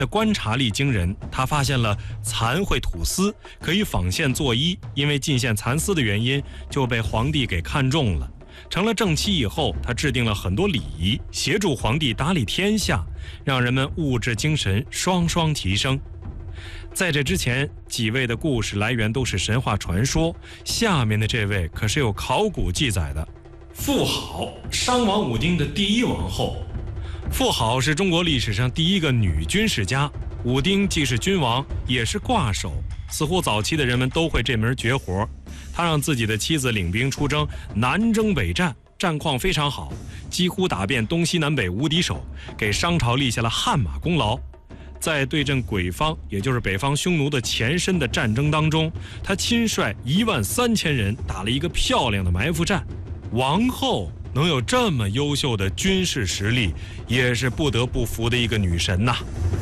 的观察力惊人，他发现了蚕会吐丝，可以纺线做衣，因为进献蚕丝的原因，就被皇帝给看中了。成了正妻以后，他制定了很多礼仪，协助皇帝打理天下，让人们物质精神双双提升。在这之前，几位的故事来源都是神话传说，下面的这位可是有考古记载的。妇好，商王武丁的第一王后。妇好是中国历史上第一个女军事家，武丁既是君王，也是挂手，似乎早期的人们都会这门绝活。他让自己的妻子领兵出征，南征北战，战况非常好，几乎打遍东西南北无敌手，给商朝立下了汗马功劳。在对阵鬼方，也就是北方匈奴的前身的战争当中，他亲率13000人打了一个漂亮的埋伏战。王后能有这么优秀的军事实力，也是不得不服的一个女神呐。